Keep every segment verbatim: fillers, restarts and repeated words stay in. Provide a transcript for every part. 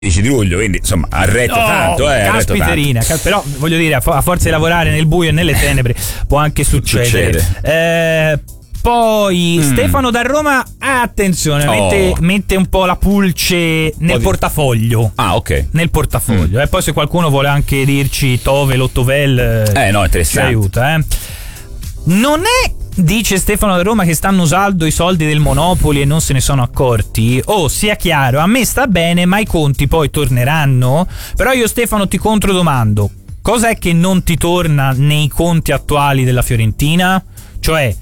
di luglio, quindi insomma ha retto oh, tanto, eh, caspiterina, tanto. Però voglio dire, a, a forza di lavorare nel buio e nelle tenebre può anche succedere. Succede. Eh, poi mm. Stefano da Roma, attenzione, oh. mette, mette un po' la pulce nel di... portafoglio. Ah, ok. Nel portafoglio. Mm. E poi se qualcuno vuole anche dirci Tove, Lottovel, eh no, interessante. ci aiuta, eh. Non è, dice Stefano da Roma, che stanno usando i soldi del Monopoli e non se ne sono accorti. Oh, sia chiaro, a me sta bene, ma i conti poi torneranno. Però io, Stefano, ti controdomando: cos'è che non ti torna nei conti attuali della Fiorentina? Cioè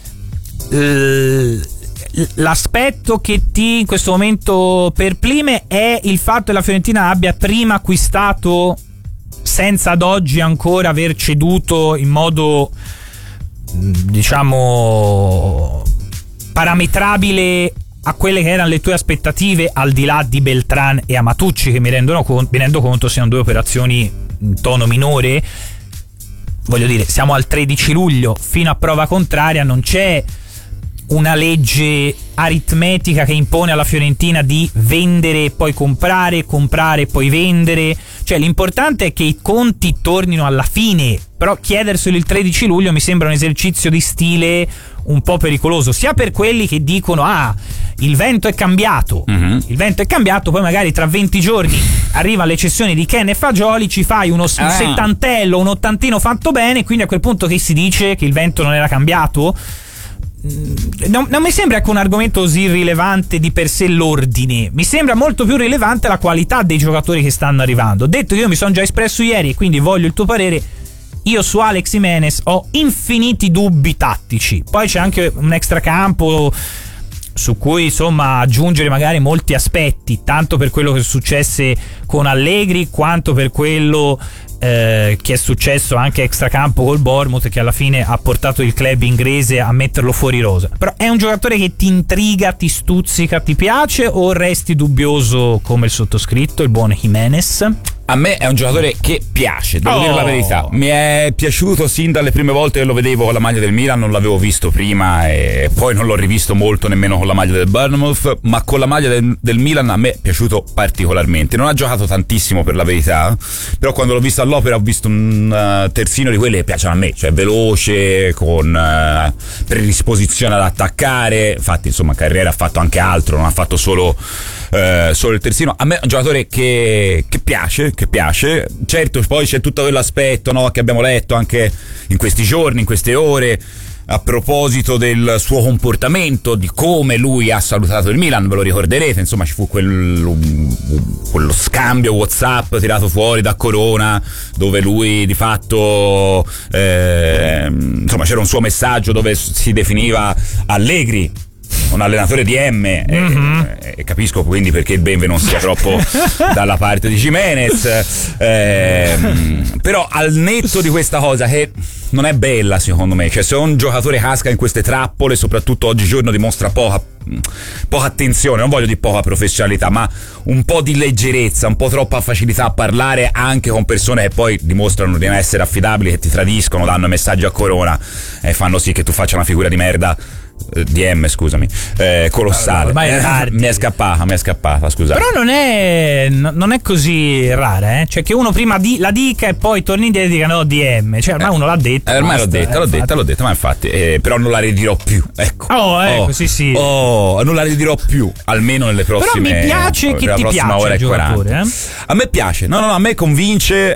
l'aspetto che ti in questo momento perplime è il fatto che la Fiorentina abbia prima acquistato senza ad oggi ancora aver ceduto in modo, diciamo, parametrabile a quelle che erano le tue aspettative, al di là di Beltran e Amatucci, che mi rendono conto, mi rendo conto siano due operazioni in tono minore. Voglio dire, siamo al tredici luglio, fino a prova contraria non c'è una legge aritmetica che impone alla Fiorentina di vendere e poi comprare, comprare e poi vendere. Cioè l'importante è che i conti tornino alla fine, però chiederselo il tredici luglio mi sembra un esercizio di stile un po' pericoloso, sia per quelli che dicono ah, il vento è cambiato, mm-hmm. il vento è cambiato, poi magari tra venti giorni arriva le cessioni di Ken e Fagioli, ci fai uno ah. settantello, un ottantino fatto bene, quindi a quel punto che si dice che il vento non era cambiato? Non, non mi sembra che un argomento così rilevante di per sé l'ordine, mi sembra molto più rilevante la qualità dei giocatori che stanno arrivando. Detto che io mi sono già espresso ieri e quindi voglio il tuo parere, io su Alex Jimenez ho infiniti dubbi tattici, poi c'è anche un extracampo su cui insomma aggiungere magari molti aspetti, tanto per quello che successe con Allegri quanto per quello Eh, che è successo anche extracampo col Bournemouth, che alla fine ha portato il club inglese a metterlo fuori rosa. Però è un giocatore che ti intriga, ti stuzzica, ti piace, o resti dubbioso come il sottoscritto, il buon Jimenez? A me è un giocatore che piace, devo oh. dire la verità. Mi è piaciuto sin dalle prime volte che lo vedevo con la maglia del Milan, non l'avevo visto prima e poi non l'ho rivisto molto nemmeno con la maglia del Bournemouth, ma con la maglia del, del Milan a me è piaciuto particolarmente. Non ha giocato tantissimo, per la verità, però quando l'ho visto all'Opera ho visto un uh, terzino di quelli che piacciono a me, cioè veloce, con uh, predisposizione ad attaccare. Infatti insomma in carriera ha fatto anche altro, non ha fatto solo uh, solo il terzino. A me è un giocatore che, che piace che piace, certo poi c'è tutto quell'aspetto, no, che abbiamo letto anche in questi giorni, in queste ore, a proposito del suo comportamento, di come lui ha salutato il Milan, ve lo ricorderete, insomma ci fu quel, quello scambio WhatsApp tirato fuori da Corona, dove lui di fatto eh, insomma c'era un suo messaggio dove si definiva Allegri un allenatore di M, mm-hmm. e, e capisco quindi perché il Benve non sia troppo dalla parte di Jimenez, eh, però al netto di questa cosa che non è bella secondo me, cioè se un giocatore casca in queste trappole, soprattutto oggigiorno dimostra poca poca attenzione, non voglio dire poca professionalità, ma un po' di leggerezza, un po' troppa facilità a parlare anche con persone che poi dimostrano di non essere affidabili, che ti tradiscono, danno messaggi a Corona e fanno sì che tu faccia una figura di merda, di M, scusami, eh, colossale. Allora, eh, mi è scappata, mi è scappata, scusate. Però non è non è così rara, eh? Cioè che uno prima di, la dica e poi torni indietro e dica no, D M, cioè ormai eh, uno l'ha detto. Eh, ormai basta, l'ho detta, eh, l'ho detta, l'ho detta, ma infatti, eh, però non la ridirò più, ecco. Oh, ecco, oh, sì, sì. Oh, non la ridirò più, almeno nelle prossime. Però mi piace che ti piace ora il giocatore, eh? A me piace, no, no, no, a me convince,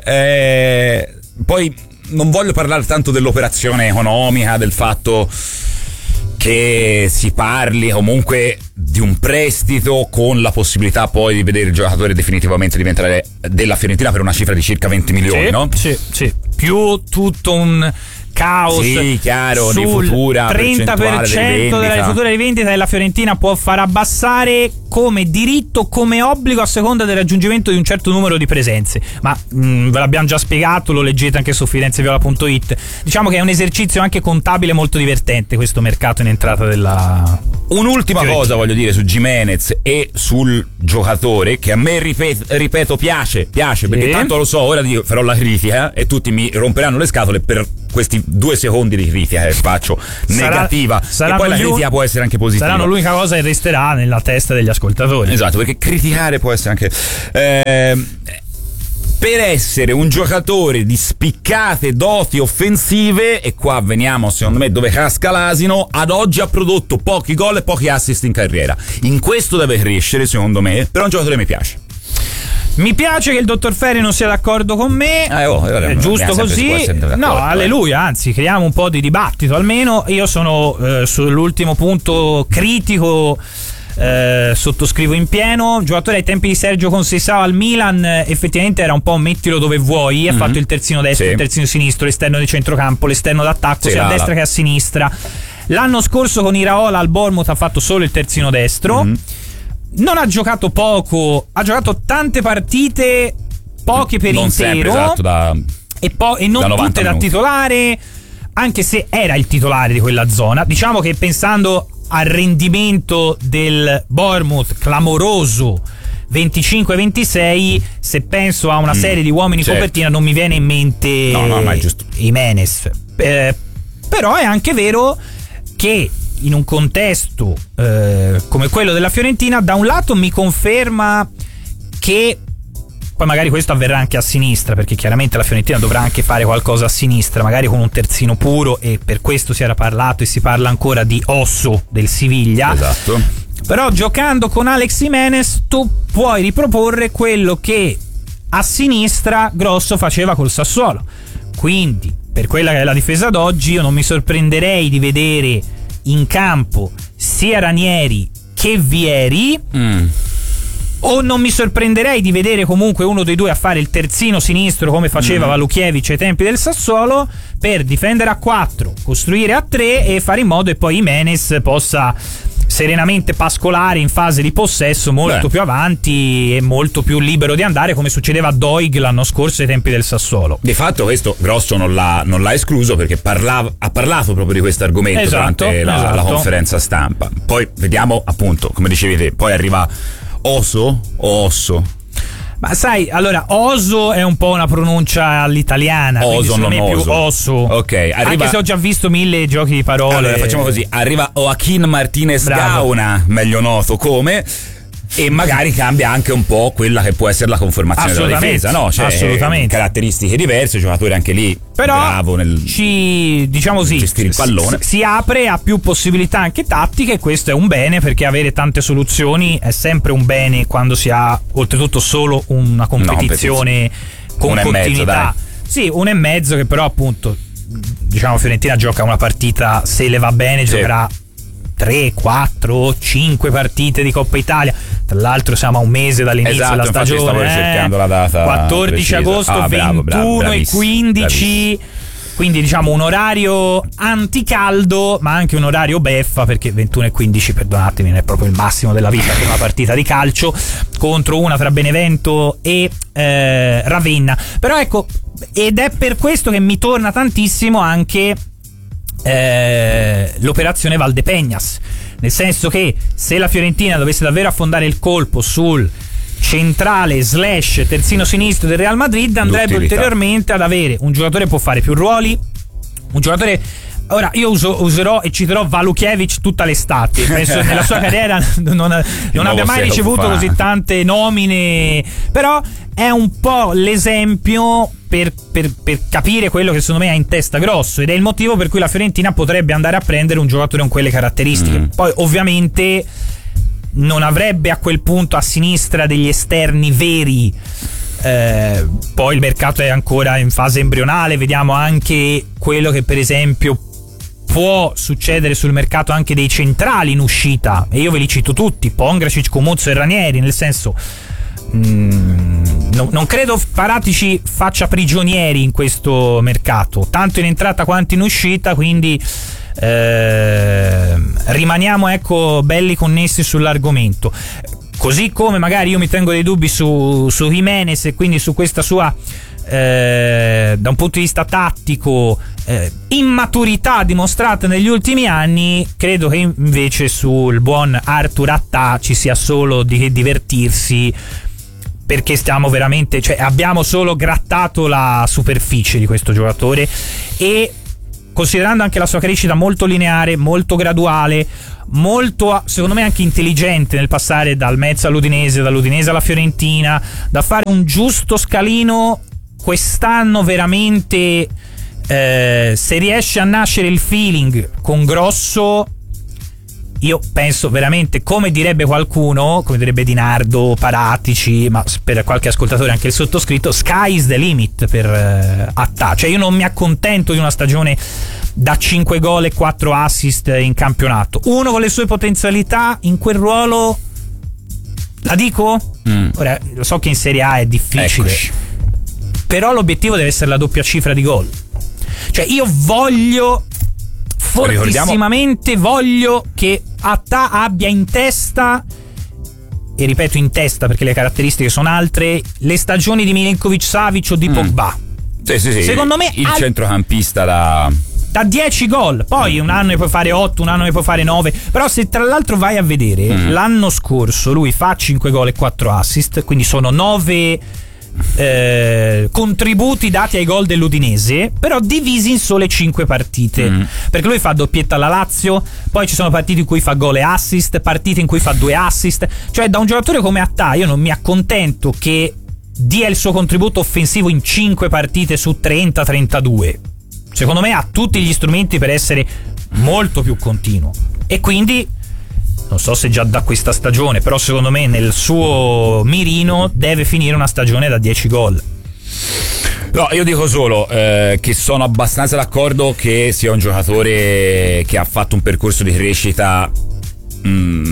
eh, poi non voglio parlare tanto dell'operazione economica, del fatto che si parli comunque di un prestito con la possibilità poi di vedere il giocatore definitivamente diventare della Fiorentina per una cifra di circa venti milioni, sì, no? Sì, sì. Più tutto un caos, sì, chiaro, sul di futura trenta per cento della futura rivendita della Fiorentina può far abbassare come diritto, come obbligo, a seconda del raggiungimento di un certo numero di presenze. Ma mh, ve l'abbiamo già spiegato, lo leggete anche su firenzeviola punto it. Diciamo che è un esercizio anche contabile molto divertente questo mercato in entrata della Un'ultima Fiorentina. Cosa voglio dire su Jimenez e sul giocatore, che a me ripeto, ripeto piace, piace, perché sì. tanto lo so, ora farò la critica e tutti mi romperanno le scatole per questi due secondi di critica che faccio negativa, sarà, e poi la critica può essere anche positiva. Saranno l'unica cosa che resterà nella testa degli ascoltatori. Esatto, perché criticare può essere anche eh, per essere un giocatore di spiccate doti offensive, e qua veniamo secondo me dove casca l'asino, ad oggi ha prodotto pochi gol e pochi assist in carriera. In questo deve crescere secondo me, però un giocatore mi piace. Mi piace che il dottor Ferri non sia d'accordo con me, eh, oh, è giusto così. No, alleluia, anzi creiamo un po' di dibattito almeno. Io sono eh, sull'ultimo punto critico, eh, sottoscrivo in pieno. Giocatore ai tempi di Sergio Conceição al Milan, eh, effettivamente era un po' mettilo dove vuoi, ha mm-hmm. fatto il terzino destro, sì. il terzino sinistro, l'esterno di centrocampo, l'esterno d'attacco, sì, sia a destra che a sinistra. L'anno scorso con Iraola al Bournemouth ha fatto solo il terzino destro. Mm-hmm. Non ha giocato poco, ha giocato tante partite, poche per non intero, sempre, esatto, da, e, po- e non tutte da minuti. titolare, anche se era il titolare di quella zona. Diciamo che pensando al rendimento del Bournemouth clamoroso venticinque ventisei, se penso a una mm, serie di uomini certo. copertina non mi viene in mente no, no, ma è giusto. Jimenez. Eh, però è anche vero che in un contesto eh, come quello della Fiorentina, da un lato mi conferma che poi magari questo avverrà anche a sinistra, perché chiaramente la Fiorentina dovrà anche fare qualcosa a sinistra, magari con un terzino puro, e per questo si era parlato e si parla ancora di Osso del Siviglia. Esatto. Però giocando con Alex Jimenez tu puoi riproporre quello che a sinistra Grosso faceva col Sassuolo, quindi per quella che è la difesa d'oggi io non mi sorprenderei di vedere in campo sia Ranieri che Vieri, mm. o non mi sorprenderei di vedere comunque uno dei due a fare il terzino sinistro come faceva mm. Walukiewicz ai tempi del Sassuolo, per difendere a quattro, costruire a tre e fare in modo che poi Jimenez possa serenamente pascolare in fase di possesso molto Beh. più avanti e molto più libero di andare, come succedeva a Doig l'anno scorso ai tempi del Sassuolo. Di fatto questo Grosso non l'ha, non l'ha escluso, perché parlava, ha parlato proprio di questo argomento esatto, durante la, esatto. la conferenza stampa. Poi vediamo, appunto, come dicevi te, poi arriva Oso o Osso? Ma sai, allora Oso è un po' una pronuncia all'italiana, Oso, non è Oso. più Osso. Ok, arriva... anche se ho già visto mille giochi di parole. Allora facciamo così, arriva Joaquín Martínez Gauna, meglio noto come, e magari cambia anche un po' quella che può essere la conformazione della difesa, no? Cioè, assolutamente. Caratteristiche diverse, giocatore anche lì però bravo nel ci, diciamo sì, gestire il pallone. Si, si apre a più possibilità anche tattiche, e questo è un bene, perché avere tante soluzioni è sempre un bene quando si ha oltretutto solo una competizione no, con continuità. Mezzo, sì, un e mezzo, che però appunto diciamo Fiorentina gioca una partita, se le va bene sì. giocherà tre, quattro, cinque partite di Coppa Italia. Tra l'altro siamo a un mese dall'inizio esatto, della stagione. Stavo eh? cercando la data quattordici precisa. agosto, ah, bravo, ventuno bravo, e quindici. Bravissimo. Quindi diciamo un orario anticaldo, ma anche un orario beffa, perché ventuno e quindici, perdonatemi, non è proprio il massimo della vita per una partita di calcio, contro una tra Benevento e eh, Ravenna. Però ecco, ed è per questo che mi torna tantissimo anche Eh, l'operazione Valdepeñas, nel senso che se la Fiorentina dovesse davvero affondare il colpo sul centrale slash terzino sinistro del Real Madrid, andrebbe ulteriormente ad avere un giocatore che può fare più ruoli, un giocatore. Ora io uso, userò e citerò Walukiewicz tutta l'estate. Penso che nella sua carriera non, non abbia mai ricevuto così tante nomine, però è un po' l'esempio per, per, per capire quello che secondo me ha in testa Grosso, ed è il motivo per cui la Fiorentina potrebbe andare a prendere un giocatore con quelle caratteristiche. Mm. Poi ovviamente non avrebbe a quel punto a sinistra degli esterni veri. Eh, poi il mercato è ancora in fase embrionale, vediamo anche quello che per esempio può succedere sul mercato anche dei centrali in uscita, e io ve li cito tutti: Pongracic, Comuzzo e Ranieri, nel senso mm, no, non credo Paratici faccia prigionieri in questo mercato, tanto in entrata quanto in uscita, quindi eh, rimaniamo ecco belli connessi sull'argomento. Così come magari io mi tengo dei dubbi su, su Jimenez, e quindi su questa sua eh, da un punto di vista tattico eh, immaturità dimostrata negli ultimi anni, credo che invece sul buon Arthur Attà ci sia solo di che divertirsi, perché stiamo veramente, cioè abbiamo solo grattato la superficie di questo giocatore, e considerando anche la sua crescita molto lineare, molto graduale, molto secondo me anche intelligente nel passare dal Mezzo all'Udinese, dall'Udinese alla Fiorentina, da fare un giusto scalino. Quest'anno veramente eh, se riesce a nascere il feeling con Grosso, io penso veramente, come direbbe qualcuno, come direbbe Dinardo, Paratici, ma per qualche ascoltatore anche il sottoscritto, sky is the limit per eh, Attà. Cioè io non mi accontento di una stagione da cinque gol e quattro assist in campionato. Uno con le sue potenzialità in quel ruolo, la dico? Mm. Ora, lo so che in Serie A è difficile, Eccoci. però l'obiettivo deve essere la doppia cifra di gol. Cioè io voglio fortissimamente voglio che Attà abbia in testa, e ripeto in testa perché le caratteristiche sono altre, le stagioni di Milinkovic-Savic o di mm. Pogba. Sì, sì, sì. Secondo me il al... centrocampista da da dieci gol, poi un anno ne puoi fare otto, un anno ne puoi fare nove, però se tra l'altro vai a vedere mm. l'anno scorso lui fa cinque gol e quattro assist, quindi sono nove Eh, contributi dati ai gol dell'Udinese, però divisi in sole cinque partite, mm. perché lui fa doppietta alla Lazio, poi ci sono partite in cui fa gol e assist, partite in cui fa due assist. Cioè da un giocatore come Attà io non mi accontento che dia il suo contributo offensivo in cinque partite su trenta trentadue. Secondo me ha tutti gli strumenti per essere molto più continuo, e quindi non so se già da questa stagione, però secondo me nel suo mirino deve finire una stagione da dieci gol. No, io dico solo eh, che sono abbastanza d'accordo che sia un giocatore che ha fatto un percorso di crescita mh,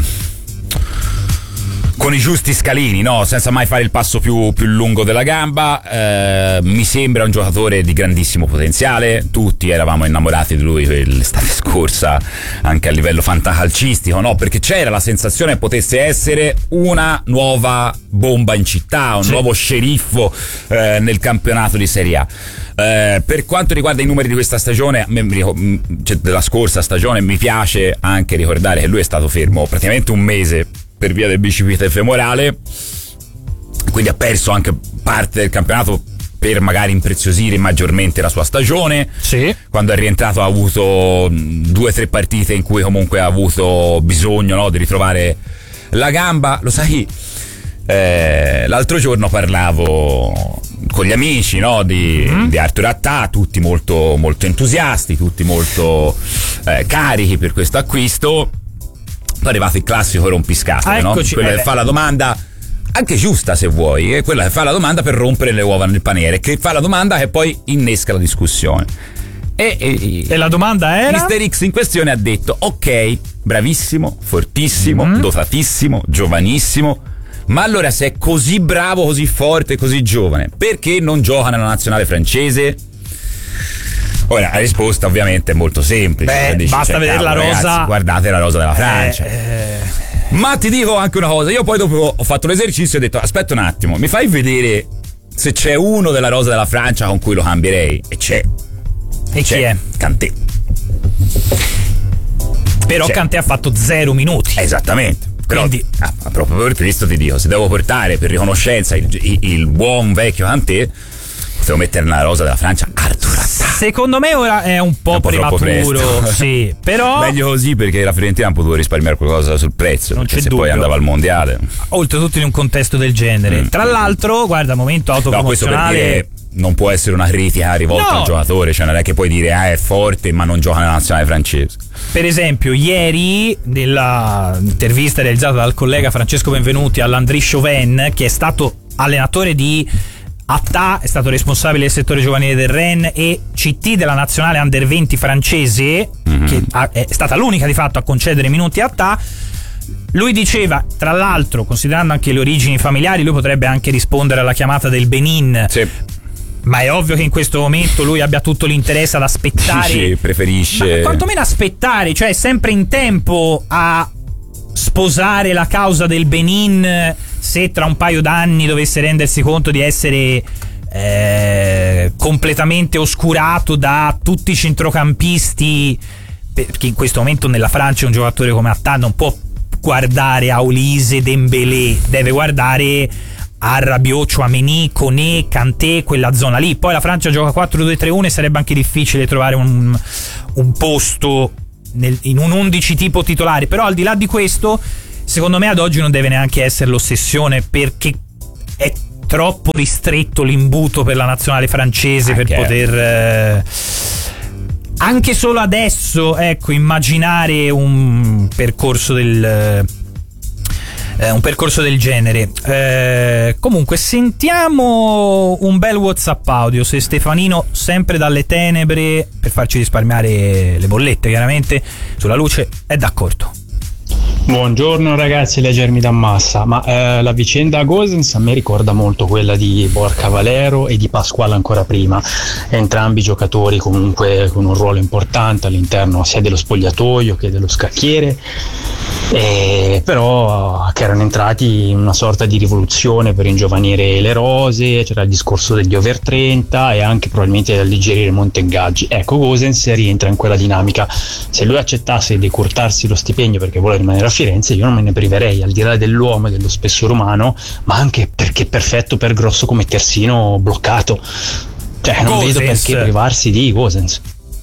con i giusti scalini, no? Senza mai fare il passo più, più lungo della gamba. Eh, mi sembra un giocatore di grandissimo potenziale. Tutti eravamo innamorati di lui l'estate scorsa, anche a livello fantacalcistico, no? Perché c'era la sensazione che potesse essere una nuova bomba in città, un sì. nuovo sceriffo eh, nel campionato di Serie A. Eh, per quanto riguarda i numeri di questa stagione, cioè della scorsa stagione, mi piace anche ricordare che lui è stato fermo praticamente un mese per via del bicipite femorale, quindi ha perso anche parte del campionato per magari impreziosire maggiormente la sua stagione. Sì. Quando è rientrato ha avuto due o tre partite in cui comunque ha avuto bisogno, no, di ritrovare la gamba. Lo sai, eh, l'altro giorno parlavo con gli amici, no, di, mm. di Arturo Attà, tutti molto, molto entusiasti, tutti molto eh, carichi per questo acquisto. Poi è arrivato il classico rompiscatole, ah, no? Quello eh, che fa la domanda, anche giusta se vuoi, è quella che fa la domanda per rompere le uova nel paniere, che fa la domanda che poi innesca la discussione. E, e, e la domanda era? mister X in questione ha detto: ok, bravissimo, fortissimo, mm. dotatissimo, giovanissimo, ma allora se è così bravo, così forte, così giovane, perché non gioca nella nazionale francese? Ora la risposta ovviamente è molto semplice. Beh, dici, basta cioè, vedere cavolo, la rosa. Ragazzi, guardate la rosa della Francia. Eh, eh. Ma ti dico anche una cosa, io poi dopo ho fatto l'esercizio e ho detto: aspetta un attimo, mi fai vedere se c'è uno della rosa della Francia con cui lo cambierei? E c'è. E c'è. Chi è? Kanté. Però c'è. Kanté ha fatto zero minuti. Esattamente. Quindi, ah, proprio per questo ti dico, se devo portare per riconoscenza il, il, il buon vecchio Kanté, potevo mettere nella rosa della Francia Arturo Attà. Secondo me ora è un po', è un po prematuro, sì, però meglio così, perché la Fiorentina ha potuto risparmiare qualcosa sul prezzo, non c'è se dubbio. Poi andava al mondiale. Oltretutto in un contesto del genere. Mm. Tra l'altro, guarda, momento autopromozionale. No, questo per dire, non può essere una critica rivolta no. al giocatore, cioè non è che puoi dire ah è forte ma non gioca nella nazionale francese. Per esempio ieri nella intervista realizzata dal collega Francesco Benvenuti all'André Chauvin, che è stato allenatore di Attà, è stato responsabile del settore giovanile del Rennes e C T della nazionale under venti francese, mm-hmm. che è stata l'unica di fatto a concedere minuti a Attà. Lui diceva, tra l'altro, considerando anche le origini familiari, lui potrebbe anche rispondere alla chiamata del Benin. Sì. Ma è ovvio che in questo momento lui abbia tutto l'interesse ad aspettare. Sì, preferisce. Ma quantomeno aspettare, cioè sempre in tempo a sposare la causa del Benin, se tra un paio d'anni dovesse rendersi conto di essere eh, completamente oscurato da tutti i centrocampisti, perché in questo momento nella Francia un giocatore come Attà non può guardare a Olise, Dembélé, deve guardare a Rabiot, Tchouaméni, Koné, Kanté, quella zona lì. Poi la Francia gioca quattro due tre uno e sarebbe anche difficile trovare un, un posto nel, in un undici tipo titolare. Però al di là di questo, secondo me ad oggi non deve neanche essere l'ossessione, perché è troppo ristretto l'imbuto per la nazionale francese anche per poter eh, anche solo adesso, ecco, immaginare un percorso del Eh, un percorso del genere. Eh, comunque sentiamo un bel WhatsApp audio, se Stefanino, sempre dalle tenebre, per farci risparmiare le bollette chiaramente, sulla luce è d'accordo. Buongiorno ragazzi, leggermi da massa, ma eh, la vicenda Gosens a me ricorda molto quella di Borca Valero e di Pasquale ancora prima, entrambi giocatori comunque con un ruolo importante all'interno sia dello spogliatoio che dello scacchiere, eh, però che erano entrati in una sorta di rivoluzione per ingiovanire le rose, c'era il discorso degli over trenta e anche probabilmente di alleggerire monte ingaggi. Ecco, Gosens rientra in quella dinamica. Se lui accettasse di decurtarsi lo stipendio perché vuole rimanere a Firenze, io non me ne priverei, al di là dell'uomo e dello spessore umano, ma anche perché è perfetto per grosso come terzino bloccato, cioè non Gosens. Vedo perché privarsi di Gosens.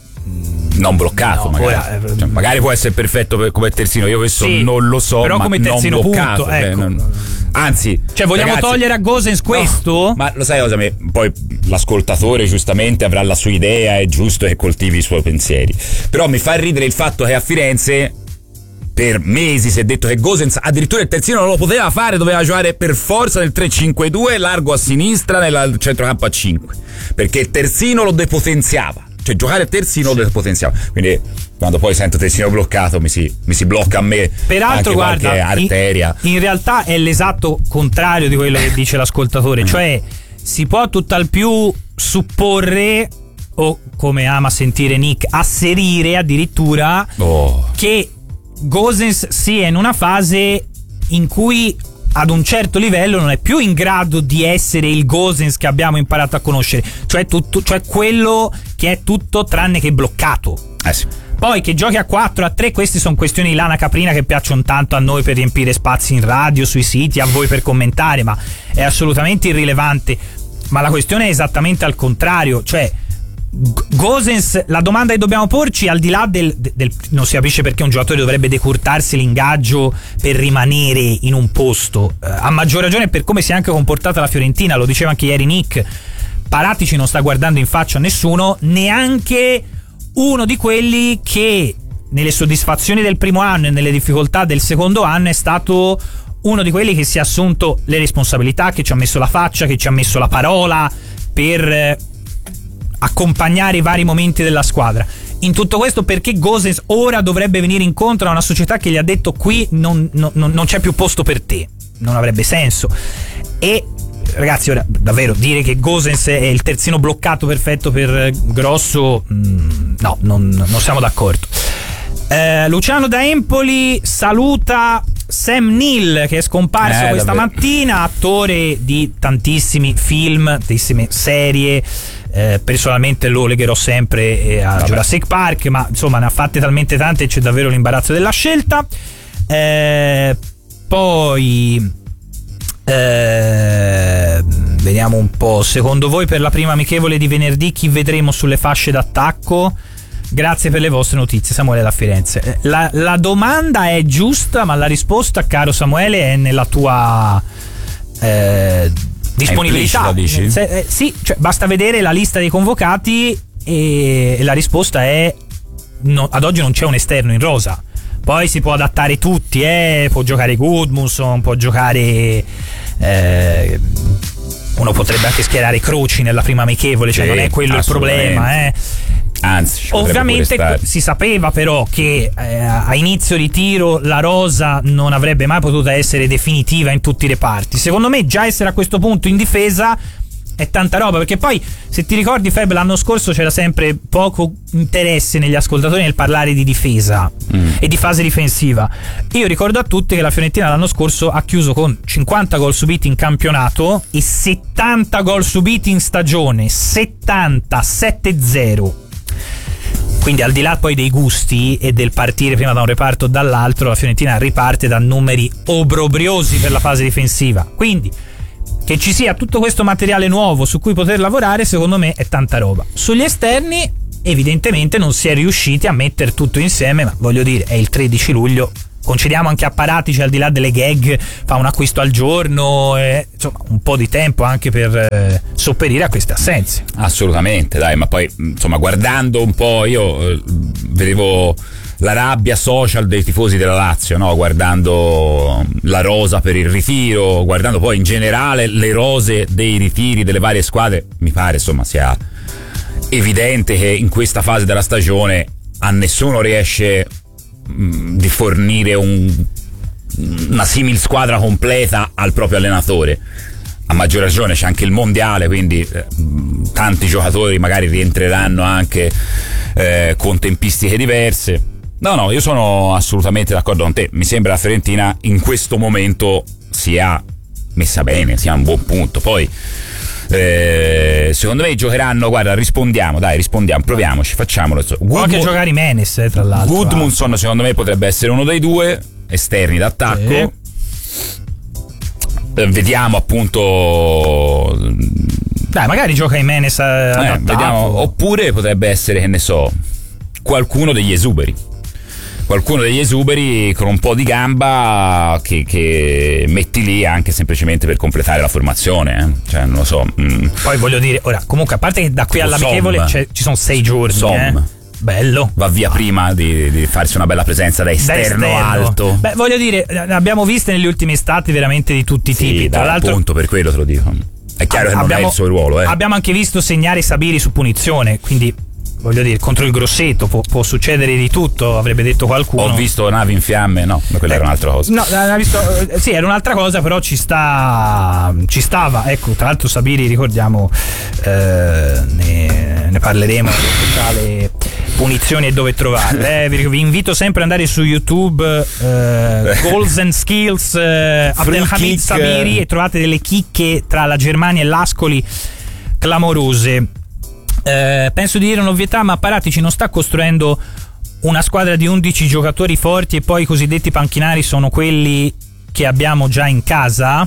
Non bloccato, no, magari. Ora, cioè, magari può essere perfetto per, come terzino, io questo sì, non lo so, però ma come terzino non bloccato, punto, ecco. non... Anzi, cioè vogliamo ragazzi, togliere a Gosens questo? No, ma lo sai cosa? Poi l'ascoltatore giustamente avrà la sua idea, è giusto che coltivi i suoi pensieri, però mi fa ridere il fatto che a Firenze per mesi si è detto che Gosens addirittura il terzino non lo poteva fare, doveva giocare per forza nel tre cinque due, largo a sinistra nel centro campo a cinque, perché il terzino lo depotenziava, cioè giocare il terzino lo depotenziava. Quindi quando poi sento terzino bloccato mi si, mi si blocca a me. Peraltro, anche guarda, qualche arteria. In, in realtà è l'esatto contrario di quello che dice l'ascoltatore, cioè si può tutt'al più supporre, o come ama sentire Nick, asserire addirittura oh. che Gosens sia in una fase in cui ad un certo livello non è più in grado di essere il Gosens che abbiamo imparato a conoscere, cioè, tutto, cioè quello che è tutto tranne che bloccato. Eh sì. Poi che giochi a quattro, a tre, queste sono questioni di lana caprina che piacciono tanto a noi per riempire spazi in radio, sui siti, a voi per commentare, ma è assolutamente irrilevante. Ma la questione è esattamente al contrario, cioè Gosens, la domanda che dobbiamo porci, al di là del, del non si capisce perché un giocatore dovrebbe decurtarsi l'ingaggio per rimanere in un posto, eh, a maggior ragione per come si è anche comportata la Fiorentina, lo diceva anche ieri Nick. Paratici non sta guardando in faccia a nessuno, neanche uno di quelli che nelle soddisfazioni del primo anno e nelle difficoltà del secondo anno è stato uno di quelli che si è assunto le responsabilità, che ci ha messo la faccia, che ci ha messo la parola per eh, accompagnare i vari momenti della squadra. In tutto questo, perché Gosens ora dovrebbe venire incontro a una società che gli ha detto qui non, non, non c'è più posto per te? Non avrebbe senso. E ragazzi, ora davvero dire che Gosens è il terzino bloccato perfetto per Grosso, mh, no, non, non siamo d'accordo. eh, Luciano da Empoli saluta Sam Neill, che è scomparso eh, questa davvero. mattina, attore di tantissimi film, tantissime serie. Eh, personalmente lo legherò sempre eh, a Vabbè. Jurassic Park, ma insomma ne ha fatte talmente tante che c'è davvero l'imbarazzo della scelta. Eh, poi eh, vediamo un po', secondo voi per la prima amichevole di venerdì chi vedremo sulle fasce d'attacco? Grazie per le vostre notizie, Samuele da Firenze. La, la domanda è giusta, ma la risposta, caro Samuele, è nella tua eh, disponibilità. Dici? Se, eh, sì, cioè, basta vedere la lista dei convocati e, e la risposta è no, ad oggi non c'è un esterno in rosa. Poi si può adattare tutti, eh, può giocare Gudmundsson, può giocare eh, uno potrebbe anche schierare Croci nella prima amichevole, cioè sì, non è quello il problema, eh. Anzi, ovviamente si sapeva però che eh, a inizio di tiro la rosa non avrebbe mai potuto essere definitiva in tutti i reparti. Secondo me già essere a questo punto in difesa è tanta roba, perché poi se ti ricordi Feb, l'anno scorso c'era sempre poco interesse negli ascoltatori nel parlare di difesa mm. e di fase difensiva. Io ricordo a tutti che la Fiorentina l'anno scorso ha chiuso con cinquanta gol subiti in campionato e settanta gol subiti in stagione, settanta, sette zero. Quindi al di là poi dei gusti e del partire prima da un reparto o dall'altro, la Fiorentina riparte da numeri obbrobriosi per la fase difensiva. Quindi che ci sia tutto questo materiale nuovo su cui poter lavorare, secondo me è tanta roba. Sugli esterni evidentemente non si è riusciti a mettere tutto insieme, ma voglio dire, è il tredici luglio, concediamo anche a Paratici, al di là delle gag, fa un acquisto al giorno, eh, insomma un po' di tempo anche per eh, sopperire a queste assenze. Assolutamente, dai, ma poi insomma guardando un po', io eh, vedevo la rabbia social dei tifosi della Lazio, no? Guardando la rosa per il ritiro, guardando poi in generale le rose dei ritiri delle varie squadre, mi pare insomma sia evidente che in questa fase della stagione a nessuno riesce mh, di fornire un, una simil squadra completa al proprio allenatore. A maggior ragione c'è anche il mondiale, quindi eh, tanti giocatori magari rientreranno anche eh, con tempistiche diverse. No, no, io sono assolutamente d'accordo con te. Mi sembra la Fiorentina in questo momento sia messa bene, sia a un buon punto. Poi eh, secondo me giocheranno, guarda, rispondiamo, dai, rispondiamo, proviamoci, facciamolo. Può anche giocare Jimenez, eh, tra l'altro. Gudmundsson secondo me potrebbe essere uno dei due esterni d'attacco. Sì. Eh, vediamo appunto. Dai, magari gioca Jimenez eh, vediamo. Oppure potrebbe essere, che ne so, qualcuno degli esuberi. Qualcuno degli esuberi con un po' di gamba che, che metti lì anche semplicemente per completare la formazione, eh? Cioè non lo so. Mm. Poi voglio dire, ora comunque a parte che da qui tipo all'amichevole ci sono sei giorni, Som. Eh? Bello. Va via prima di, di farsi una bella presenza da esterno, da esterno alto. Beh, voglio dire, ne abbiamo viste negli ultimi estati veramente di tutti i sì, tipi. Tra l'altro, appunto, per quello te lo dico. È chiaro che non abbiamo, è il suo ruolo. Eh. Abbiamo anche visto segnare Sabiri su punizione, quindi voglio dire, contro il Grosseto può, può succedere di tutto, avrebbe detto qualcuno. Ho visto navi in fiamme, no, quella eh, era un'altra cosa. No, ha visto, sì, era un'altra cosa, però ci sta, ci stava. Ecco, tra l'altro Sabiri, ricordiamo, eh, ne, ne parleremo, speciale punizioni e dove trovarle. Eh, vi, vi invito sempre ad andare su YouTube, eh, Goals and Skills, eh, Abdelhamid Sabiri, e trovate delle chicche tra la Germania e l'Ascoli clamorose. Eh, penso di dire un'ovvietà, ma Paratici non sta costruendo una squadra di undici giocatori forti e poi i cosiddetti panchinari sono quelli che abbiamo già in casa?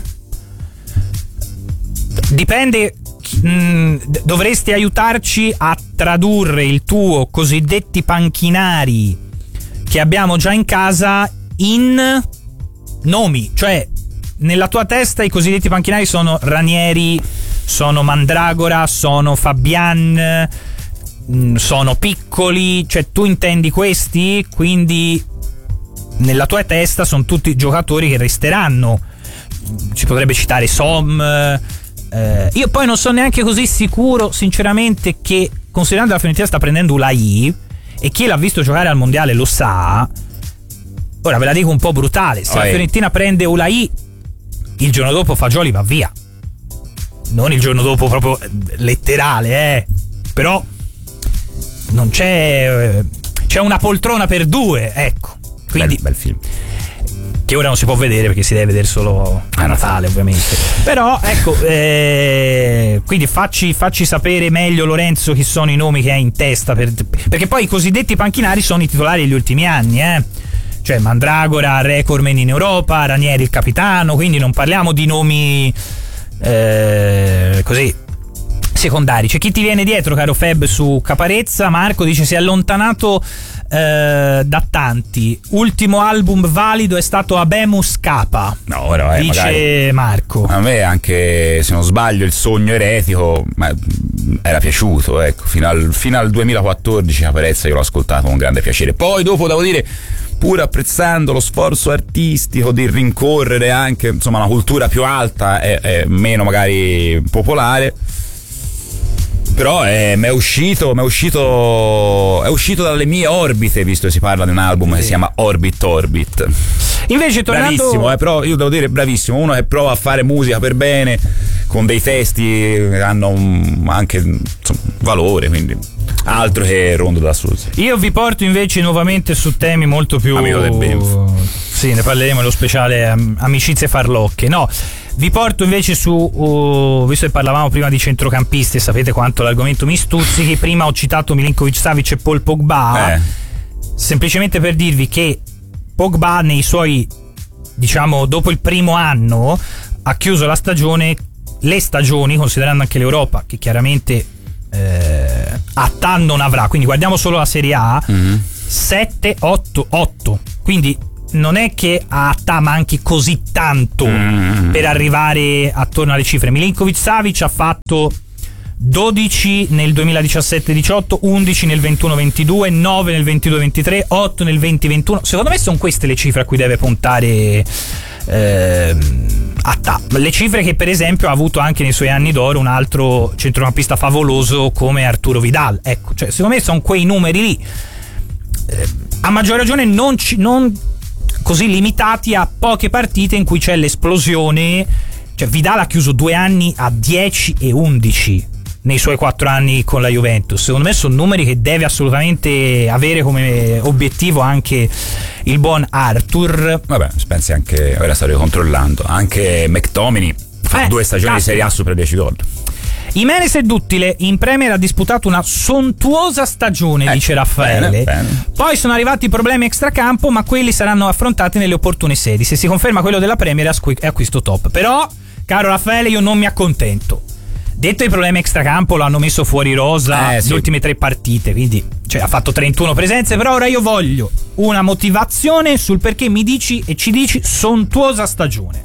Dipende. Mh, dovresti aiutarci a tradurre il tuo cosiddetti panchinari che abbiamo già in casa in nomi, cioè nella tua testa i cosiddetti panchinari sono Ranieri, sono Mandragora, sono Fabian, sono Piccoli, cioè tu intendi questi, quindi nella tua testa sono tutti giocatori che resteranno. Ci potrebbe citare Som. eh, io poi non sono neanche così sicuro sinceramente che, considerando la Fiorentina sta prendendo Ulai e chi l'ha visto giocare al mondiale lo sa, ora ve la dico un po' brutale, se oh, la Fiorentina prende Ulai il giorno dopo Fagioli va via. Non il giorno dopo proprio letterale, eh. Però non c'è c'è una poltrona per due, ecco. Quindi bel, bel film che ora non si può vedere perché si deve vedere solo a Natale, ovviamente. Però ecco, eh, quindi facci, facci sapere meglio, Lorenzo, chi sono i nomi che hai in testa, per, perché poi i cosiddetti panchinari sono i titolari degli ultimi anni, eh. Cioè Mandragora, recordman in Europa, Ranieri il capitano, quindi non parliamo di nomi Eh, così secondari. C'è chi ti viene dietro, caro Feb, su Caparezza. Marco dice si è allontanato eh, da tanti, ultimo album valido è stato Abemus Capa. No, ora, eh, dice magari, Marco. a me anche, se non sbaglio, il sogno eretico ma era piaciuto, ecco, fino al, fino al duemilaquattordici Caparezza io l'ho ascoltato con grande piacere. Poi dopo devo dire, pur apprezzando lo sforzo artistico di rincorrere anche insomma una cultura più alta e, e meno magari popolare, però è, mi è uscito mi è uscito è uscito dalle mie orbite, visto che si parla di un album sì. che si chiama Orbit Orbit. Invece tornando, bravissimo, eh, però io devo dire bravissimo, uno che prova a fare musica per bene con dei testi che hanno un, anche insomma, valore, quindi altro che Rondo da Sud. Io vi porto invece nuovamente su temi molto più amico del Benf. Sì, ne parleremo nello speciale um, Amicizie Farlocche. No, vi porto invece su uh, visto che parlavamo prima di centrocampisti e sapete quanto l'argomento mi stuzzichi, prima ho citato Milinkovic Savic e Paul Pogba, eh. semplicemente per dirvi che Pogba nei suoi, diciamo, dopo il primo anno ha chiuso la stagione le stagioni, considerando anche l'Europa, che chiaramente eh, Attà non avrà, quindi guardiamo solo la Serie A, mm-hmm. sette, otto, otto, quindi non è che a Attà manchi così tanto mm-hmm. per arrivare attorno alle cifre. Milinkovic-Savic ha fatto dodici nel duemiladiciassette diciotto, undici nel ventuno ventidue, nove nel ventidue ventitré, otto nel venti ventuno. Secondo me sono queste le cifre a cui deve puntare eh, Attà. Le cifre che per esempio ha avuto anche nei suoi anni d'oro un altro centrocampista favoloso come Arturo Vidal. Ecco, cioè secondo me sono quei numeri lì, eh, a maggior ragione non, ci, non così limitati a poche partite in cui c'è l'esplosione. Cioè Vidal ha chiuso due anni a dieci e undici nei suoi quattro anni con la Juventus. Secondo me sono numeri che deve assolutamente avere come obiettivo anche il buon Arthur. Vabbè, pensi anche, ora starei controllando, anche McTominay fa eh, due stagioni di Serie A sopra dieci gol. Jimenez e Duttile in Premier ha disputato una sontuosa stagione, eh, dice Raffaele. Bene, bene. Poi sono arrivati i problemi extracampo, ma quelli saranno affrontati nelle opportune sedi. Se si conferma quello della Premier è acquisto top. Però, caro Raffaele, io non mi accontento. Detto i problemi extracampo, l'hanno messo fuori rosa eh, sì. le ultime tre partite, quindi cioè, ha fatto trentuno presenze. Però ora io voglio una motivazione sul perché mi dici e ci dici sontuosa stagione.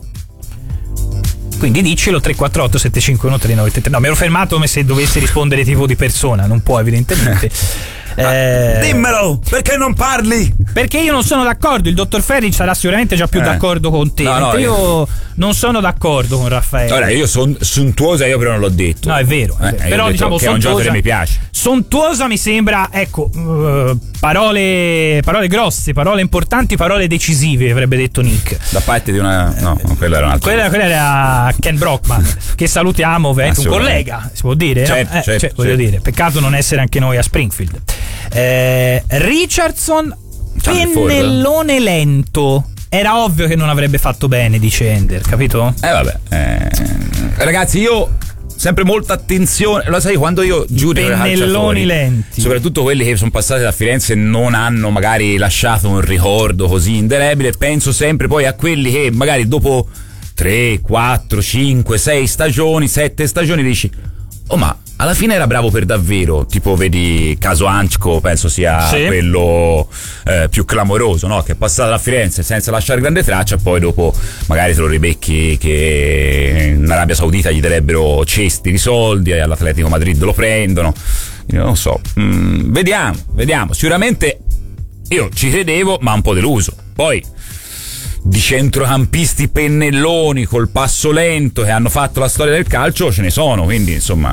Quindi dicelo tre quattro otto sette cinque uno tre nove tre. No, mi ero fermato come se dovessi rispondere tipo di persona, non può evidentemente. Eh, dimmelo, perché non parli? Perché io non sono d'accordo. Il dottor Ferri sarà sicuramente già più eh. d'accordo con te. No, no, io, io non sono d'accordo con Raffaele. Ora io sono sontuosa, io però non l'ho detto. No, è vero, è vero. Eh, però diciamo che è un gioco che mi piace. Sontuosa mi sembra, ecco, uh, parole parole grosse, parole importanti, parole decisive, avrebbe detto Nick. Da parte di una no, quella era un'altra. Quella, quella era Ken Brockman, che salutiamo, un collega, si può dire, certo, no? eh, certo, cioè, voglio certo. dire, peccato non essere anche noi a Springfield. Eh, Richardson, pennellone lento. Era ovvio che non avrebbe fatto bene, dice Ender, capito? Eh vabbè eh, ragazzi, io sempre molta attenzione, lo sai, quando io giudico pennelloni lenti, soprattutto quelli che sono passati da Firenze e non hanno magari lasciato un ricordo così indelebile, penso sempre poi a quelli che magari dopo tre, quattro, cinque, sei stagioni, sette stagioni dici oh ma alla fine era bravo per davvero, tipo vedi caso Anchko, penso sia sì. quello eh, più clamoroso, no? Che è passato da Firenze senza lasciare grande traccia, poi dopo magari te lo ribecchi che in Arabia Saudita gli darebbero cesti di soldi e all'Atletico Madrid lo prendono, io non so, mm, vediamo, vediamo, sicuramente io ci credevo ma un po' deluso. Poi di centrocampisti pennelloni col passo lento che hanno fatto la storia del calcio ce ne sono, quindi insomma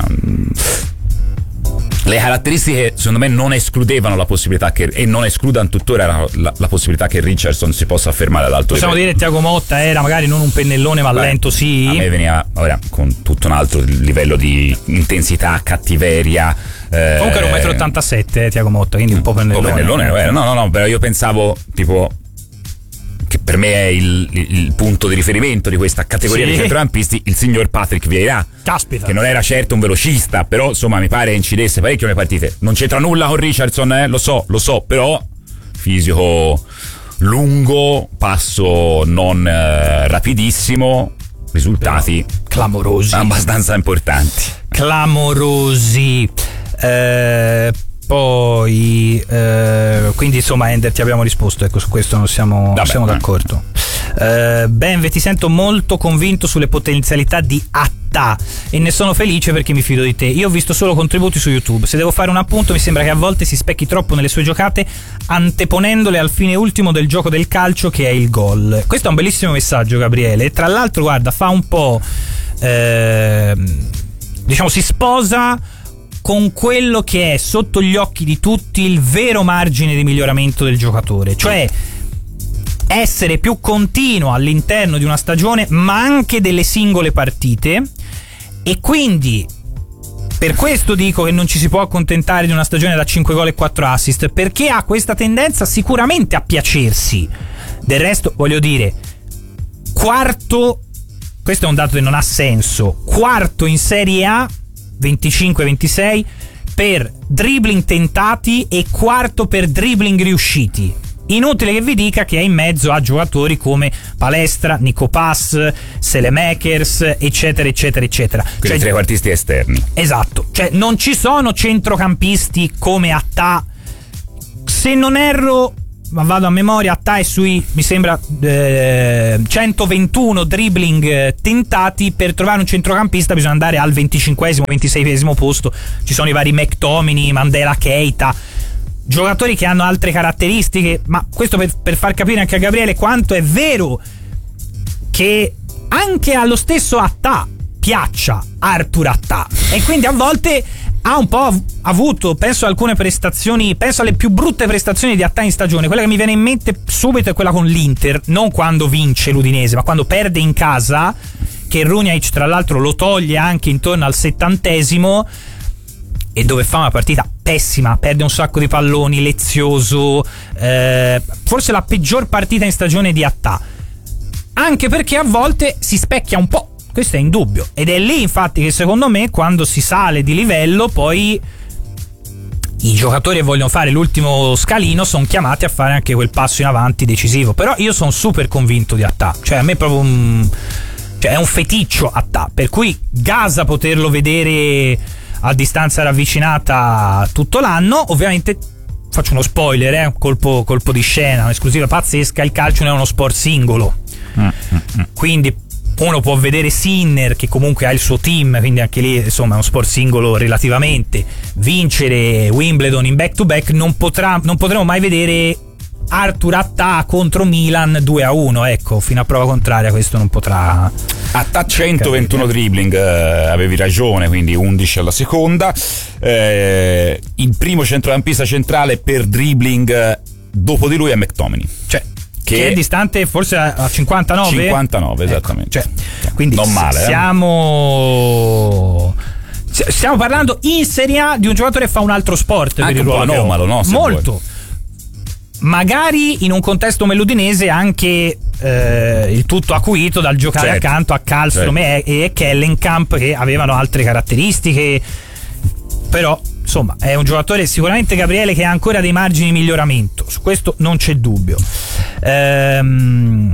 le caratteristiche secondo me non escludevano la possibilità che, e non escludano tuttora la, la, la possibilità che Richardson si possa affermare ad alto possiamo livello. Dire Thiago Motta era magari non un pennellone ma Beh, lento sì, a me veniva ora con tutto un altro livello di intensità, cattiveria. eh, comunque era un metro e ottantasette eh, Thiago Motta, quindi un po' pennellone, un po' pennellone no no no però io pensavo tipo che per me è il, il, il punto di riferimento di questa categoria sì. di centrocampisti, il signor Patrick Vieira. Caspita. Che non era certo un velocista, però insomma mi pare incidesse parecchio nelle partite. Non c'entra nulla con Richardson, eh? lo so, lo so, però fisico lungo, passo non eh, rapidissimo, risultati però clamorosi, abbastanza importanti. Clamorosi. Eh Poi eh, quindi insomma Ender ti abbiamo risposto, ecco, su questo non siamo, Vabbè, siamo d'accordo. eh, Benve, ti sento molto convinto sulle potenzialità di Attà e ne sono felice perché mi fido di te. Io ho visto solo contributi su YouTube, se devo fare un appunto mi sembra che a volte si specchi troppo nelle sue giocate anteponendole al fine ultimo del gioco del calcio che è il gol. Questo è un bellissimo messaggio, Gabriele, tra l'altro guarda fa un po' eh, diciamo si sposa con quello che è sotto gli occhi di tutti il vero margine di miglioramento del giocatore, cioè essere più continuo all'interno di una stagione ma anche delle singole partite. E quindi per questo dico che non ci si può accontentare di una stagione da cinque gol e quattro assist, perché ha questa tendenza sicuramente a piacersi. Del resto voglio dire, quarto, questo è un dato che non ha senso, quarto in Serie A venticinque ventisei per dribbling tentati e quarto per dribbling riusciti. Inutile che vi dica che è in mezzo a giocatori come Palestra, Nico Pass, Selemakers, eccetera eccetera eccetera. Quindi cioè, trequartisti esterni. Esatto, cioè non ci sono centrocampisti come Attà. Se non erro, ma vado a memoria, Attà è sui, mi sembra, eh, centoventuno dribbling eh, tentati. Per trovare un centrocampista bisogna andare al venticinquesimo, ventiseiesimo posto. Ci sono i vari McTominay, Mandela Keita, giocatori che hanno altre caratteristiche, ma questo per, per far capire anche a Gabriele quanto è vero che anche allo stesso Attà piaccia Arthur Attà, e quindi a volte ha un po' avuto, penso, alcune prestazioni, penso alle più brutte prestazioni di Attà in stagione. Quella che mi viene in mente subito è quella con l'Inter, non quando vince l'Udinese, ma quando perde in casa, che Runjaic tra l'altro lo toglie anche intorno al settantesimo, e dove fa una partita pessima, perde un sacco di palloni, lezioso, eh, forse la peggior partita in stagione di Attà, anche perché a volte si specchia un po', questo è indubbio, ed è lì infatti che secondo me quando si sale di livello poi i giocatori che vogliono fare l'ultimo scalino sono chiamati a fare anche quel passo in avanti decisivo. Però io sono super convinto di Attà, cioè a me è proprio un, cioè è un feticcio Attà, per cui gasa poterlo vedere a distanza ravvicinata tutto l'anno. Ovviamente faccio uno spoiler, eh? colpo, colpo di scena, un'esclusiva pazzesca: il calcio non è uno sport singolo, mm, mm, mm. quindi uno può vedere Sinner, che comunque ha il suo team, quindi anche lì insomma è uno sport singolo relativamente, vincere Wimbledon in back to back. Non potrà, non potremo mai vedere Arthur Attà contro Milan due a uno, ecco, fino a prova contraria questo non potrà. Attà centoventuno dribbling, eh, avevi ragione, quindi undici alla seconda. Eh, il primo centrocampista centrale per dribbling eh, dopo di lui è McTominay, cioè che, che è distante forse a cinquantanove cinquantanove, ecco, esattamente, cioè, quindi non male, siamo eh? stiamo parlando in Serie A di un giocatore che fa un altro sport, anche per il un po' ruolo anomalo, no? Molto Vuoi. Magari in un contesto meludinese anche eh, il tutto acuito dal giocare certo, accanto a Kallström certo. e, e Kellenkamp, che avevano altre caratteristiche. Però insomma è un giocatore sicuramente, Gabriele, che ha ancora dei margini di miglioramento, su questo non c'è dubbio. ehm,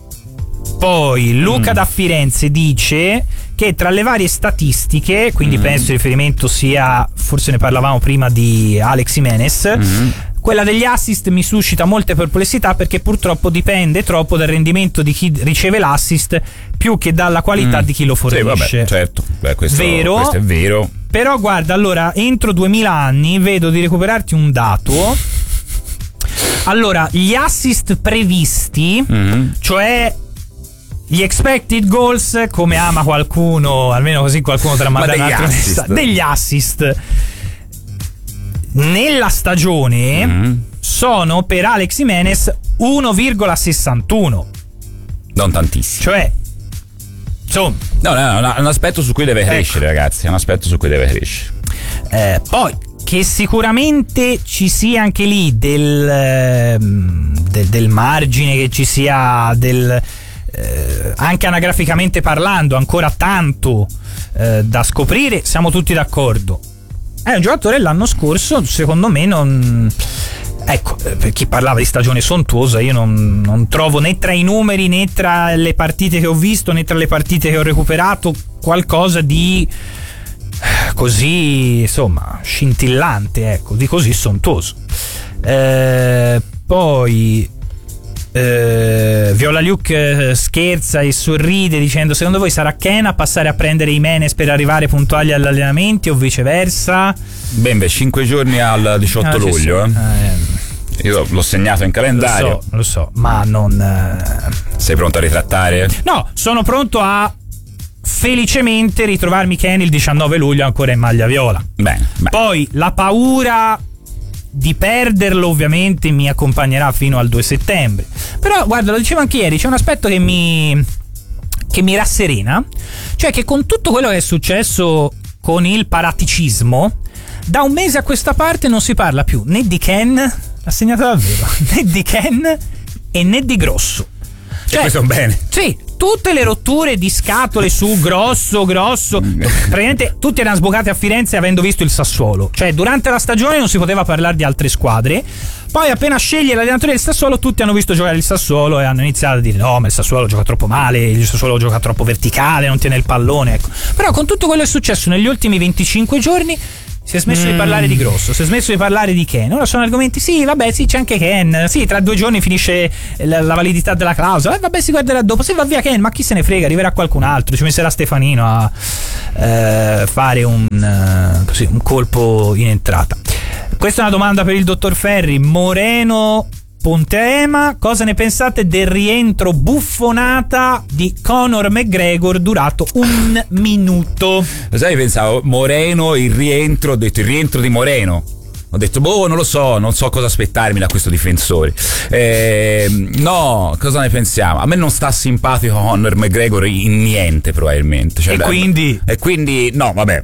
Poi Luca mm. da Firenze dice che tra le varie statistiche, quindi mm. penso il riferimento sia, forse ne parlavamo prima, di Alex Jimenez, mm. quella degli assist mi suscita molte perplessità, perché purtroppo dipende troppo dal rendimento di chi riceve l'assist più che dalla qualità mm. di chi lo fornisce. Sì, vabbè, certo. Beh, questo, vero, questo è vero. Però guarda, allora entro duemila anni vedo di recuperarti un dato. Allora, gli assist previsti, mm. cioè gli expected goals, come ama qualcuno, almeno così qualcuno te la manda un altro assist. Degli assist nella stagione mm. sono per Alex Jimenez uno virgola sessantuno. Non tantissimo. Cioè, insomma, no, no, no, è un aspetto su cui deve crescere, ecco. Ragazzi, è un aspetto su cui deve crescere. Eh, poi che sicuramente ci sia anche lì del, del, del margine, che ci sia del eh, anche anagraficamente parlando ancora tanto eh, da scoprire, siamo tutti d'accordo. È un giocatore, l'anno scorso secondo me non, ecco, per chi parlava di stagione sontuosa, io non, non trovo né tra i numeri né tra le partite che ho visto né tra le partite che ho recuperato qualcosa di così, insomma, scintillante, ecco, di così sontuoso. Eh, poi eh, Viola Luke scherza e sorride dicendo: secondo voi sarà Ken a passare a prendere i Menes per arrivare puntuali agli allenamenti o viceversa? Beh, beh, cinque giorni al diciotto ah, luglio, eh. Eh. Io l'ho segnato in calendario. Lo so, lo so, ma non eh... sei pronto a ritrattare? No, sono pronto a felicemente ritrovarmi Ken il diciannove luglio ancora in maglia viola. Bene, bene. Poi la paura di perderlo ovviamente mi accompagnerà fino al due settembre. Però guarda, lo dicevo anche ieri, c'è un aspetto che mi che mi rasserena, cioè che con tutto quello che è successo con il paraticismo, da un mese a questa parte non si parla più né di Ken, l'ha segnato davvero, né di Ken e né di Grosso. Cioè, questo è un bene. Sì, tutte le rotture di scatole su grosso, grosso. Praticamente tutti erano sbucati a Firenze avendo visto il Sassuolo. Cioè, durante la stagione non si poteva parlare di altre squadre. Poi appena sceglie l'allenatore del Sassuolo, tutti hanno visto giocare il Sassuolo e hanno iniziato a dire: no, ma il Sassuolo gioca troppo male, il Sassuolo gioca troppo verticale, non tiene il pallone, ecco. Però con tutto quello che è successo negli ultimi venticinque giorni si è smesso mm. di parlare di Grosso, si è smesso di parlare di Ken. Ora sono argomenti, sì, vabbè, sì, c'è anche Ken, sì, tra due giorni finisce la, la validità della clausola, eh, vabbè, si guarderà dopo, se va via Ken, ma chi se ne frega, arriverà qualcun altro, ci metterà Stefanino a eh, fare un, uh, così, un colpo in entrata. Questa è una domanda per il dottor Ferri. Moreno Ponteema, cosa ne pensate del rientro buffonata di Conor McGregor durato un minuto? Lo sai, pensavo Moreno, il rientro, ho detto il rientro di Moreno. Ho detto, boh, non lo so, non so cosa aspettarmi da questo difensore. Eh, no, cosa ne pensiamo? A me non sta simpatico Conor McGregor in niente, probabilmente. Cioè, e quindi? E quindi, no, vabbè.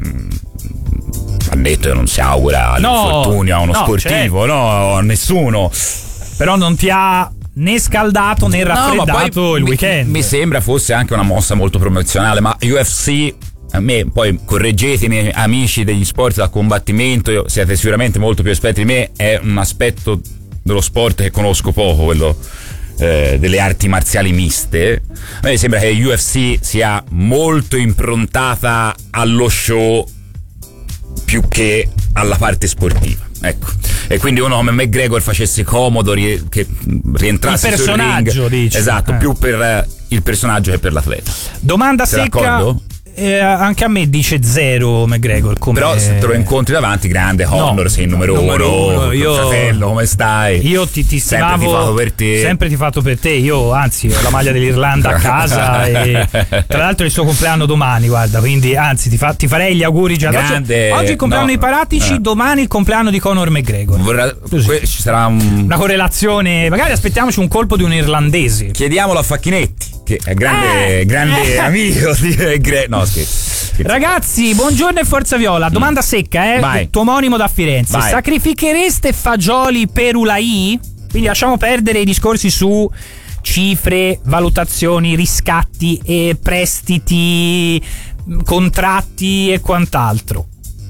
Ha detto che non si augura no, l'infortunio a uno no, sportivo, certo. no, a nessuno. Però non ti ha né scaldato né raffreddato no, il mi, weekend. Mi sembra fosse anche una mossa molto promozionale, ma U F C, a me, poi correggetemi amici degli sport da combattimento, siete sicuramente molto più esperti di me, è un aspetto dello sport che conosco poco, quello eh, delle arti marziali miste. A me mi sembra che U F C sia molto improntata allo show più che alla parte sportiva, ecco, e quindi uno come McGregor facesse comodo rie- che rientrasse il personaggio, sul ring, dici. esatto, eh. più per il personaggio che per l'atleta. Domanda Sei secca. D'accordo? Eh, anche a me dice zero McGregor come... Però se te lo incontri davanti, grande Conor, no, sei il numero, numero uno, uno io, fratello, come stai? Io ti, ti sempre stimavo, tifato per te, sempre tifato per te. Io anzi ho la maglia dell'Irlanda a casa e tra l'altro è il suo compleanno domani, guarda, quindi anzi ti, fa, ti farei gli auguri già. Grande, oggi il compleanno no, dei Paratici, eh. domani il compleanno di Conor McGregor. Vorrà, que, ci sarà un... una correlazione, magari aspettiamoci un colpo di un irlandese. Chiediamolo a Facchinetti, che è grande, eh, grande eh. amico di no scherzo. Ragazzi, buongiorno e forza viola. Domanda secca, eh? Vai. Tuo omonimo da Firenze. Vai. Sacrifichereste fagioli per Ulai? Quindi lasciamo perdere i discorsi su cifre, valutazioni, riscatti e prestiti, contratti e quant'altro.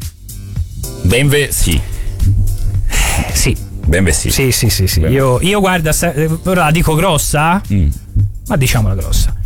Benve sì. Sì. Benve sì. Sì, sì, sì, sì. Io, io guarda, ora la dico grossa, mm. ma diciamola grossa.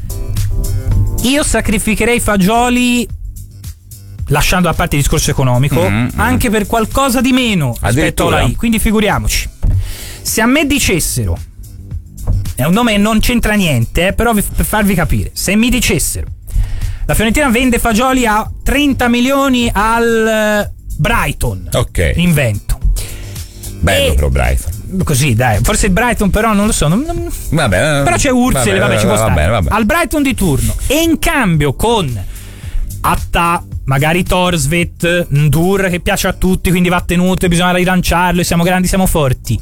Io sacrificherei fagioli, lasciando a parte il discorso economico, mm-hmm. anche per qualcosa di meno rispetto alla I. Quindi figuriamoci, se a me dicessero, è un nome che non c'entra niente, eh, però per farvi capire, se mi dicessero la Fiorentina vende fagioli a trenta milioni al Brighton, ok, invento, bello, e però Brighton così dai, forse il Brighton però non lo so, non, non, vabbè, però c'è Ursel, vabbè, vabbè, ci può stare, vabbè, vabbè. Al Brighton di turno, e in cambio con Atta, magari Torsvet, Ndur che piace a tutti, quindi va tenuto e bisogna rilanciarlo e siamo grandi, siamo forti,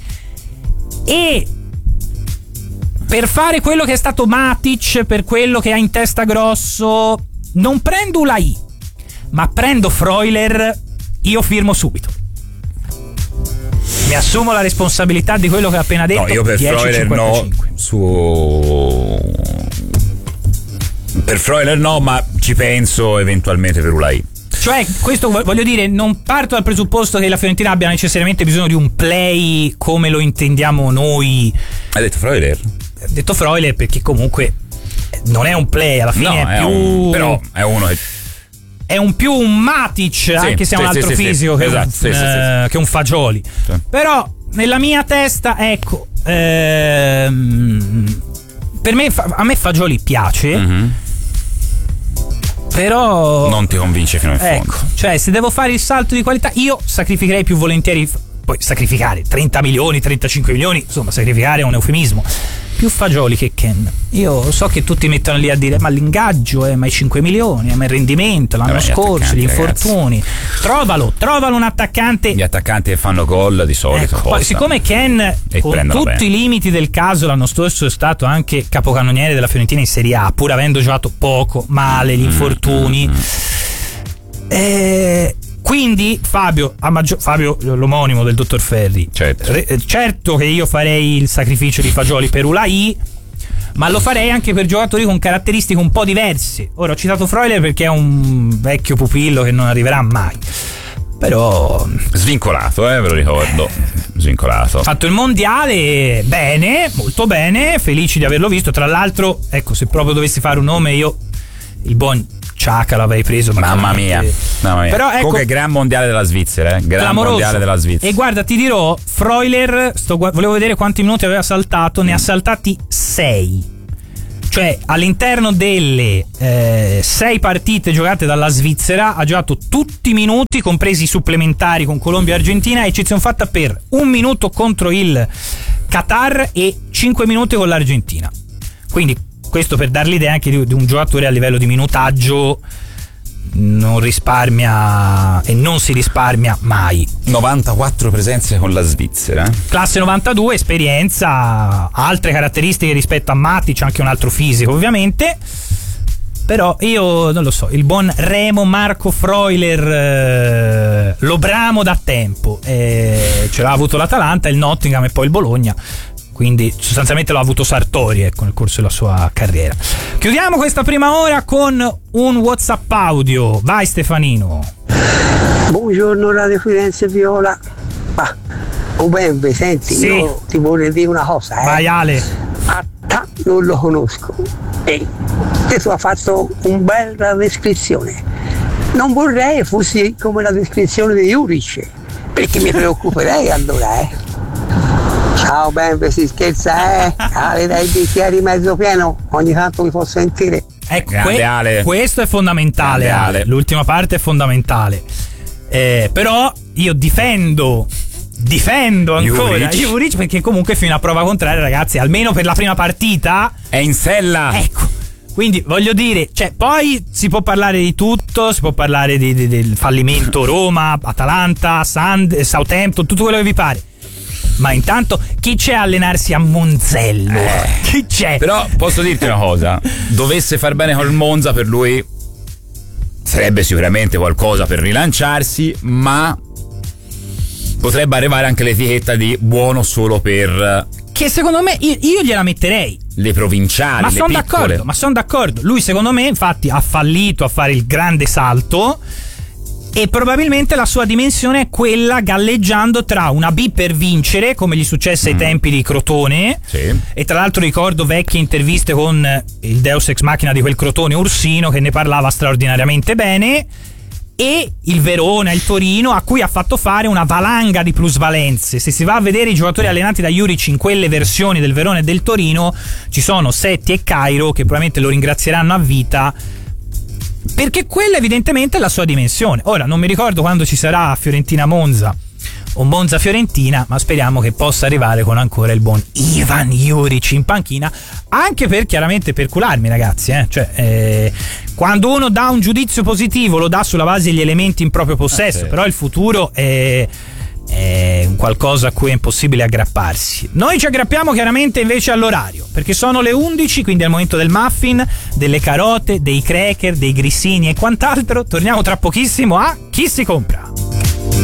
e per fare quello che è stato Matic, per quello che ha in testa Grosso, non prendo Ulai ma prendo Freuler, io firmo subito. Mi assumo la responsabilità di quello che ho appena detto. No, io per Freuler no, su... per Freuler no, ma ci penso eventualmente per Ulai. Cioè, questo voglio dire, non parto dal presupposto che la Fiorentina abbia necessariamente bisogno di un play come lo intendiamo noi. Hai detto Freuler? Ho detto Freuler perché comunque non è un play, alla fine no, è, è più un, però è uno che è un più un Matic, sì, anche se è sì, un altro sì, fisico sì, che, esatto, un, sì, eh, sì, sì. che un Fagioli, sì. Però nella mia testa, ecco, ehm, per me, a me Fagioli piace, mm-hmm. però non ti convince fino in fondo. Ecco, cioè se devo fare il salto di qualità, io sacrificherei più volentieri, poi sacrificare trenta milioni, trentacinque milioni, insomma sacrificare è un eufemismo, più Fagioli che Ken. Io so che tutti mettono lì a dire ma l'ingaggio, eh, ma i cinque milioni, eh, ma il rendimento l'anno Vabbè, scorso, gli, gli infortuni, ragazzi. trovalo trovalo un attaccante. Gli attaccanti che fanno gol di solito, ecco, poi, siccome Ken e con tutti bene. I limiti del caso l'anno scorso è stato anche capocannoniere della Fiorentina in Serie A, pur avendo giocato poco, male, gli infortuni, mm-hmm. eh, quindi Fabio, a maggior, Fabio l'omonimo del dottor Ferri, certo. Re, certo che io farei il sacrificio di Fagioli per Ulai, ma lo farei anche per giocatori con caratteristiche un po' diverse. Ora ho citato Freuler perché è un vecchio pupillo che non arriverà mai, però svincolato, eh, ve lo ricordo, svincolato. Ha fatto il mondiale bene, molto bene, felici di averlo visto. Tra l'altro, ecco, se proprio dovessi fare un nome, io il buon Ciaca l'avrei preso, mamma mia, mamma mia. Però ecco, comunque gran mondiale della Svizzera, eh? Gran clamoroso. mondiale della Svizzera. E guarda, ti dirò, Freuler, sto, volevo vedere quanti minuti aveva saltato, ne ha saltati sei. Cioè, all'interno delle eh, sei partite giocate dalla Svizzera ha giocato tutti i minuti, compresi i supplementari con Colombia e Argentina, eccezione fatta per un minuto contro il Qatar e cinque minuti con l'Argentina. Quindi questo per dar l'idea anche di, di un giocatore a livello di minutaggio non risparmia e non si risparmia mai. novantaquattro presenze con la Svizzera, classe novantadue, esperienza, altre caratteristiche rispetto a Matic, anche un altro fisico ovviamente. Però io non lo so, il buon Remo Marco Freuler eh, lo bramo da tempo, eh, ce l'ha avuto l'Atalanta, il Nottingham e poi il Bologna, quindi sostanzialmente l'ha avuto Sartori, ecco, nel corso della sua carriera. Chiudiamo questa prima ora con un WhatsApp audio. Vai Stefanino. Buongiorno Radio Firenze Viola. Ma oh beh, senti, sì. Io ti vorrei dire una cosa, eh. Vai Ale. A te non lo conosco. E tu hai fatto una bella descrizione. Non vorrei fossi come la descrizione di Juric, perché mi preoccuperei allora, eh. Ciao Benve, si scherza, eh? Ale, dai il bicchiere mezzo pieno, ogni tanto mi posso sentire. Ecco, que- questo è fondamentale, Ale. L'ultima parte è fondamentale. Eh, però io difendo difendo ancora Juric, perché comunque fino a prova contraria, ragazzi, almeno per la prima partita è in sella. Ecco. Quindi voglio dire, cioè, poi si può parlare di tutto, si può parlare di, di, del fallimento Roma, Atalanta, Sand, Southampton, tutto quello che vi pare. Ma intanto chi c'è a allenarsi a Monzello? Eh, chi c'è? Però posso dirti una cosa, dovesse far bene col Monza, per lui sarebbe sicuramente qualcosa per rilanciarsi, ma potrebbe arrivare anche l'etichetta di buono solo per, che secondo me io, io gliela metterei, le provinciali, ma le sono piccole. d'accordo, ma sono d'accordo. Lui secondo me infatti ha fallito a fare il grande salto, e probabilmente la sua dimensione è quella galleggiando tra una B per vincere, come gli successe mm. ai tempi di Crotone, sì. E tra l'altro ricordo vecchie interviste con il Deus Ex Machina di quel Crotone, Ursino, che ne parlava straordinariamente bene, e il Verona, il Torino, a cui ha fatto fare una valanga di plusvalenze. Se si va a vedere i giocatori allenati da Juric in quelle versioni del Verona e del Torino, ci sono Setti e Cairo che probabilmente lo ringrazieranno a vita, perché quella evidentemente è la sua dimensione. Ora non mi ricordo quando ci sarà Fiorentina-Monza o Monza-Fiorentina, ma speriamo che possa arrivare con ancora il buon Ivan Juric in panchina, anche per chiaramente per cularmi, ragazzi, eh? Cioè, eh, quando uno dà un giudizio positivo lo dà sulla base degli elementi in proprio possesso, ah, sì. Però il futuro è è un qualcosa a cui è impossibile aggrapparsi. Noi ci aggrappiamo chiaramente invece all'orario, perché sono le undici, quindi è il momento del muffin, delle carote, dei cracker, dei grissini e quant'altro. Torniamo tra pochissimo a Chi si compra.